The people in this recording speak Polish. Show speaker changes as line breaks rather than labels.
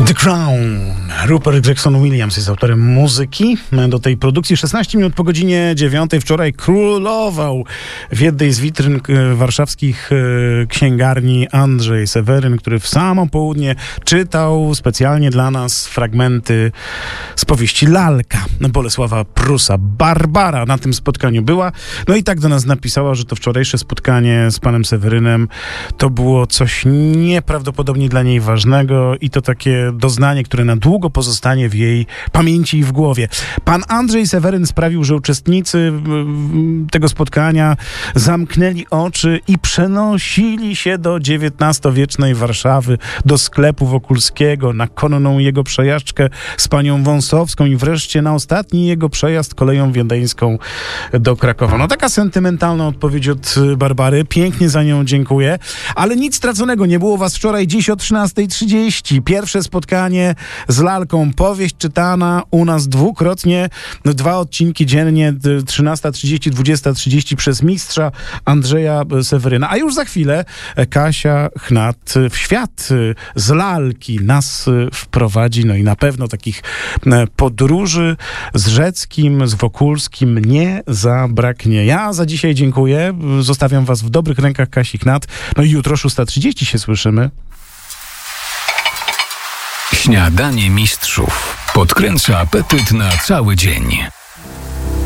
The Crown. Rupert Gregson-Williams jest autorem muzyki do tej produkcji. 16 minut po godzinie 9 wczoraj królował w jednej z witryn warszawskich księgarni Andrzej Seweryn, który w samo południe czytał specjalnie dla nas fragmenty z powieści Lalka Bolesława Prusa. Barbara na tym spotkaniu była. No i tak do nas napisała, że to wczorajsze spotkanie z panem Sewerynem to było coś nieprawdopodobnie dla niej ważnego i to takie doznanie, które na długo pozostanie w jej pamięci i w głowie. Pan Andrzej Seweryn sprawił, że uczestnicy tego spotkania zamknęli oczy i przenosili się do XIX-wiecznej Warszawy, do sklepu Wokulskiego, na konną jego przejażdżkę z panią Wąsowską i wreszcie na ostatni jego przejazd koleją wiedeńską do Krakowa. No taka sentymentalna odpowiedź od Barbary. Pięknie za nią dziękuję. Ale nic straconego. Nie było was wczoraj, dziś o 13:30. Pierwsze spotkanie z Lalką. Powieść czytana u nas dwukrotnie. 2 odcinki dziennie, 13:30, 20:30 przez mistrza Andrzeja Seweryna. A już za chwilę Kasia Chnat w świat z Lalki nas wprowadzi. No i na pewno takich podróży z Rzeckim, z Wokulskim nie zabraknie. Ja za dzisiaj dziękuję. Zostawiam was w dobrych rękach Kasi Chnat. No i jutro 6:30 się słyszymy.
Śniadanie mistrzów podkręca apetyt na cały dzień.